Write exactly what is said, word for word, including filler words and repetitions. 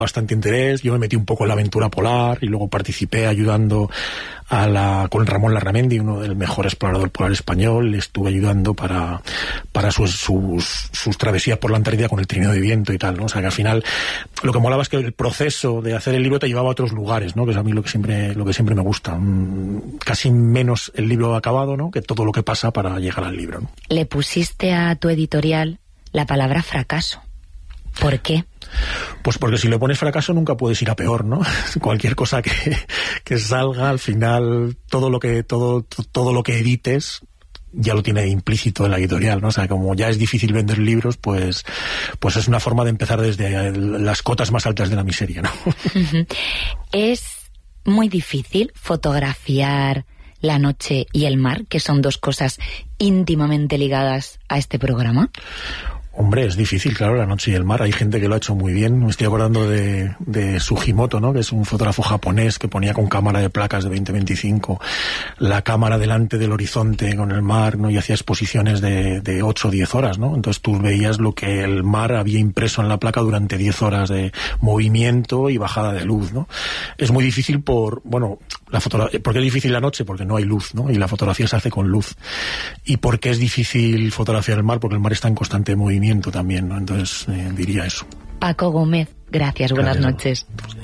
bastante interés. Yo me metí un poco en la aventura polar y luego participé ayudando a la, con Ramón Larramendi, uno del mejor explorador polar español. Le estuve ayudando para, para sus, sus, sus travesías por la Antártida con el trineo de viento y tal, ¿no? O sea, que al final lo que molaba es que el proceso de hacer el libro te llevaba a otros lugares, ¿no? Que es a mí lo que siempre, lo que siempre me gusta. Casi menos el libro acabado, ¿no? Que todo lo que pasa para llegar al libro, ¿no? Le pusiste a tu editorial la palabra fracaso. ¿Por qué? Pues porque si le pones fracaso nunca puedes ir a peor, ¿no? Cualquier cosa que, que salga, al final todo lo que todo todo lo que edites ya lo tiene implícito en la editorial, ¿no? O sea, como ya es difícil vender libros, pues pues es una forma de empezar desde las cotas más altas de la miseria, ¿no? Es muy difícil fotografiar la noche y el mar, que son dos cosas íntimamente ligadas a este programa. Hombre, es difícil, claro, la noche y el mar. Hay gente que lo ha hecho muy bien. Me estoy acordando de, de Sugimoto, ¿no? Que es un fotógrafo japonés que ponía con cámara de placas de veinte veinticinco la cámara delante del horizonte con el mar, ¿no? Y hacía exposiciones de, de ocho o diez horas, ¿no? Entonces tú veías lo que el mar había impreso en la placa durante diez horas de movimiento y bajada de luz, ¿no? Es muy difícil por, bueno, la fotografía. ¿Por qué es difícil la noche? Porque no hay luz, ¿no? Y la fotografía se hace con luz. ¿Y por qué es difícil fotografiar el mar? Porque el mar está en constante movimiento también, ¿no? Entonces eh, diría eso. Paco Gómez, gracias, buenas Gracias. noches. Pues